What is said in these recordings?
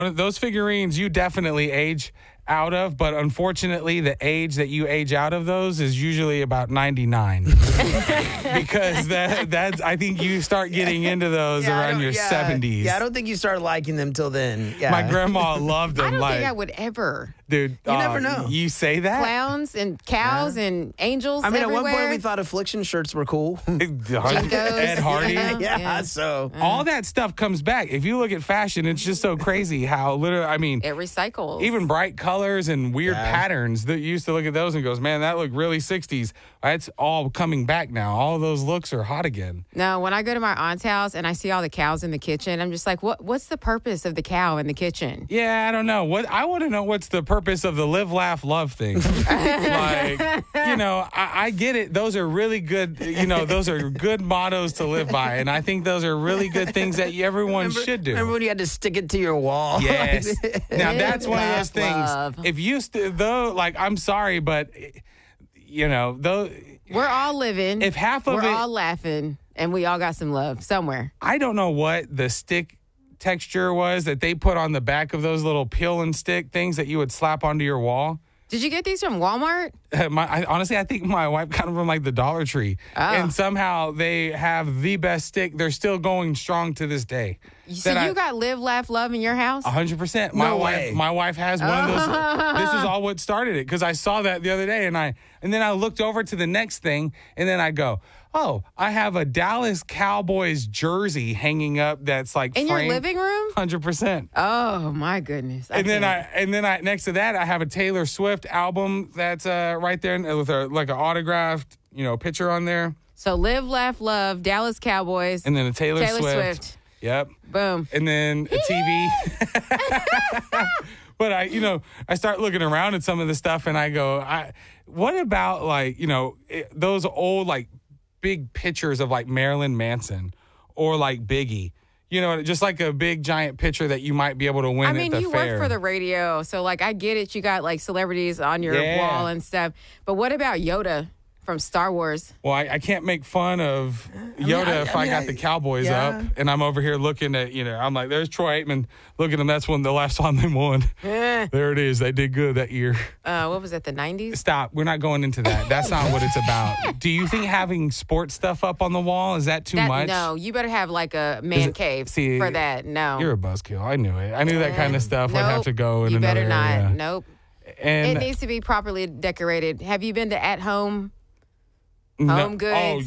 those figurines you definitely age out of, but unfortunately the age that you age out of those is usually about 99. Because that's I think you start getting into those around your 70s. Yeah, I don't think you start liking them till then. Yeah. My grandma loved them. I don't think I would ever. Dude, You never know. You say that? Clowns and cows and angels I mean, everywhere. at one point we thought affliction shirts were cool. Ed Hardy. Yeah, so. All that stuff comes back. If you look at fashion, it's just so crazy how literally, I mean, It recycles. even bright colors and weird patterns that you used to look at those and goes, man, that looked really 60s. It's all coming back now. All those looks are hot again. No, when I go to my aunt's house and I see all the cows in the kitchen, I'm just like, what's the purpose of the cow in the kitchen? Yeah, I don't know. I want to know what's the purpose of the live, laugh, love thing. I get it. Those are really good, those are good mottos to live by. And I think those are really good things that everyone should do. Remember when you had to stick it to your wall? Yes. Now, that's one of those things. Love. If you, I'm sorry, but, though. We're all living. If half of we're it. all laughing, and we all got some love somewhere. I don't know what the stick texture was that they put on the back of those little peel and stick things that you would slap onto your wall. Did you get these from Walmart? Honestly, I think my wife got them from like the Dollar Tree. Oh. And somehow they have the best stick. They're still going strong to this day. So you got live, laugh, love in your house? 100%. No way. My wife has one of those. This is all what started it because I saw that the other day and then I looked over to the next thing and then I go, oh, I have a Dallas Cowboys jersey hanging up that's like in framed. your living room? 100%. Oh my goodness! And then I next to that I have a Taylor Swift album that's right there with like an autographed picture on there. So live, laugh, love, Dallas Cowboys, And then a Taylor Swift. Yep. Boom. And then a TV. But I start looking around at some of the stuff and I go, what about those old big pictures of like Marilyn Manson or like Biggie? Just like a big giant picture that you might be able to win I mean, at the you fair. work for the radio, so I get it. You got celebrities on your wall and stuff. But what about Yoda from Star Wars? Well, I can't make fun of Yoda if I got the Cowboys up and I'm over here looking at, I'm like, there's Troy Aikman. Look at him. That's the last time they won. There it is. They did good that year. What was that, the 90s? Stop. We're not going into that. That's not what it's about. Do you think having sports stuff up on the wall, is that too much? No, you better have a man cave for that. No. You're a buzzkill. I knew it. I knew that kind of stuff would have to go in you another better not. area. Nope. And it needs to be properly decorated. Have you been to At Home? no, Home Goods.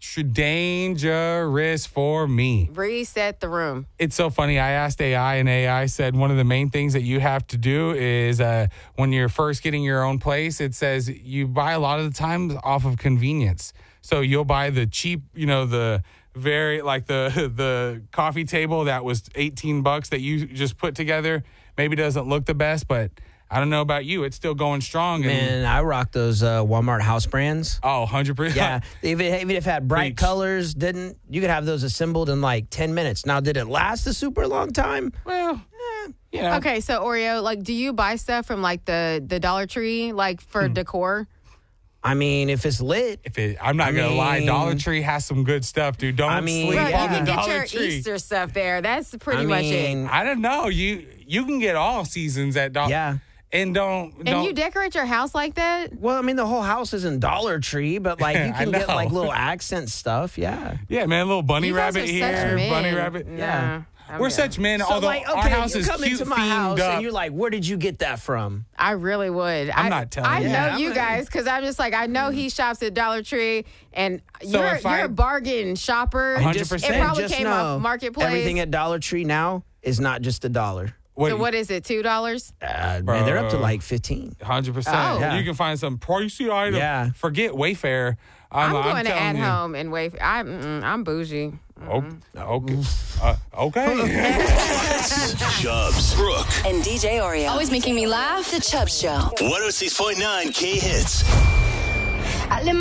Dangerous for me. Reset the room. It's so funny. I asked AI, and AI said one of the main things that you have to do is when you're first getting your own place, it says you buy a lot of the times off of convenience. So you'll buy the cheap, the very the coffee table that was $18 that you just put together. Maybe doesn't look the best, but I don't know about you. It's still going strong. Man, I rock those Walmart house brands. Oh, 100%. Yeah. Even if it had bright colors, you could have those assembled in 10 minutes. Now, did it last a super long time? Well, yeah. Okay, so Oreo, do you buy stuff from the Dollar Tree for decor? I mean, if it's lit. I'm not going to lie. Dollar Tree has some good stuff, dude. Don't sleep Bro, on you the can get Dollar your Tree. Easter stuff there. That's pretty much it. I don't know. You can get all seasons at Dollar. Yeah. And don't. And you decorate your house like that? Well, I mean, the whole house isn't Dollar Tree, but you can get little accent stuff. Yeah. Yeah, man. A little bunny You guys rabbit are such here, men. bunny rabbit. Yeah. We're such men, So although our house you is come cute into my themed house up. and you're like, where did you get that from? I really would. I'm not telling you. I know you guys because I'm just I know he shops at Dollar Tree, and So you're if I- a bargain shopper. 100%. It probably Just came know, off Marketplace. Everything at Dollar Tree now is not just $1. So what is it, $2? Man, they're up to 15. 100%. Oh. You can find some pricey items. Yeah. Forget Wayfair. I'm going to telling At you. Home and Wayfair. I'm bougie. Oh, okay. Okay. Chubbs, Brooke, And DJ Oreo. Always making me laugh. The Chubb Show. 106.9 K Hits.